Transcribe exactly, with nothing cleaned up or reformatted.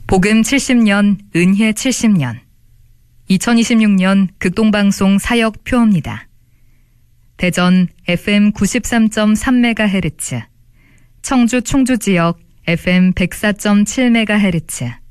복음 칠십 년, 은혜 칠십 년. 이천이십육 년 극동방송 사역 표입니다. 대전 에프엠 구십삼 점 삼 메가헤르츠, 청주 충주지역 에프엠 백사 점 칠 메가헤르츠,